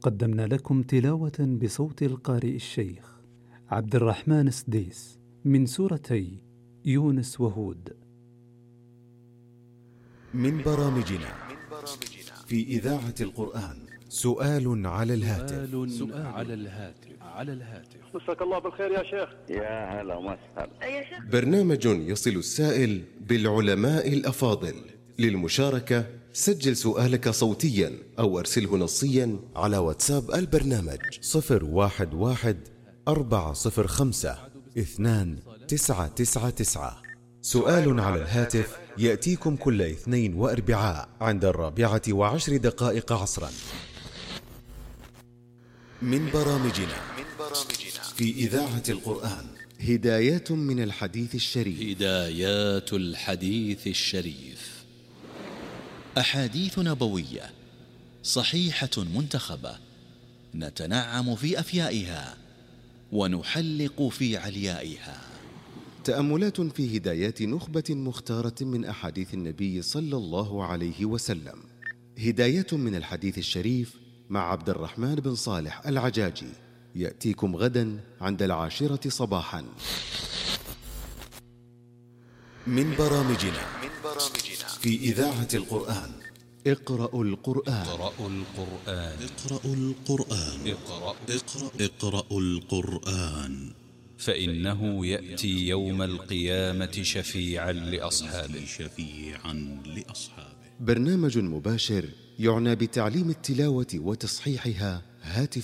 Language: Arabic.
قدمنا لكم تلاوة بصوت القارئ الشيخ عبد الرحمن السديس من سورتي يونس وهود. من برامجنا في إذاعة القرآن سؤال على الهاتف. مساك الله بالخير يا شيخ. يا هلا وسهلا يا شيخ. برنامج يصل السائل بالعلماء الأفاضل. للمشاركة سجل سؤالك صوتيا أو أرسله نصيا على واتساب البرنامج 011-405-2999. سؤال على الهاتف يأتيكم كل اثنين وأربعاء عند 4:10 عصرا. من برامجنا في إذاعة القرآن هدايات من الحديث الشريف. هدايات الحديث الشريف، أحاديث نبوية صحيحة منتخبة نتنعم في أفيائها ونحلق في عليائها. تأملات في هدايات نخبة مختارة من أحاديث النبي صلى الله عليه وسلم. هداية من الحديث الشريف مع عبد الرحمن بن صالح العجاجي، يأتيكم غدا عند 10 صباحا. من برامجنا في إذاعة القرآن اقرأوا القرآن. اقرأوا القرآن فإنه يأتي يوم القيامة شفيعا لأصحابه. برنامج مباشر يعنى بتعليم التلاوة وتصحيحها هاتفيا.